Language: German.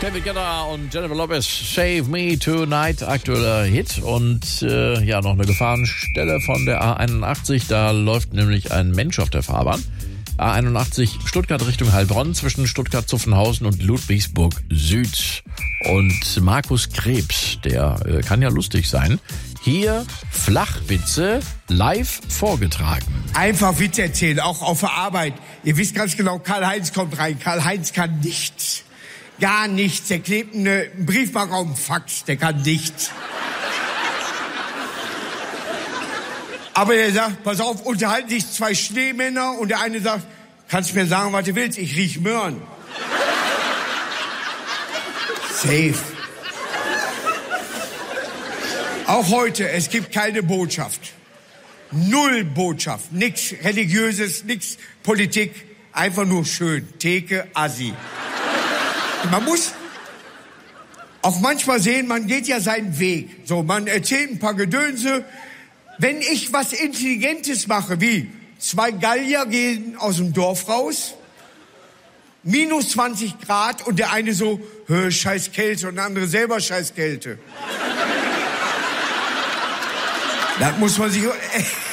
David Guetta und Jennifer Lopez, Save Me Tonight, aktueller Hit. Und noch eine Gefahrenstelle von der A81. Da läuft nämlich ein Mensch auf der Fahrbahn. A81 Stuttgart Richtung Heilbronn zwischen Stuttgart-Zuffenhausen und Ludwigsburg Süd. Und Markus Krebs, der kann ja lustig sein, hier Flachwitze live vorgetragen. Einfach Witze erzählen, auch auf der Arbeit. Ihr wisst ganz genau, Karl-Heinz kommt rein. Karl-Heinz kann nichts. Gar nichts. Der klebt einen Briefmarke auf dem Fax. Der kann nichts. Aber er sagt, pass auf, unterhalten sich zwei Schneemänner und der eine sagt, kannst du mir sagen, was du willst? Ich riech Möhren. Safe. Auch heute, es gibt keine Botschaft. Null Botschaft. Nix Religiöses, nix Politik. Einfach nur schön. Theke, Assi. Man muss auch manchmal sehen, man geht ja seinen Weg. So, man erzählt ein paar Gedönse. Wenn ich was Intelligentes mache, wie zwei Gallier gehen aus dem Dorf raus, minus 20 Grad und der eine so, scheiß Kälte und der andere selber scheiß Kälte. Das muss man sich...